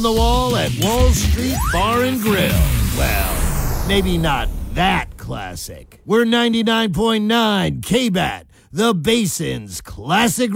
the wall at Wall Street Bar and Grill. Well, maybe not that classic. We're 99.9 KBAT, the Basin's classic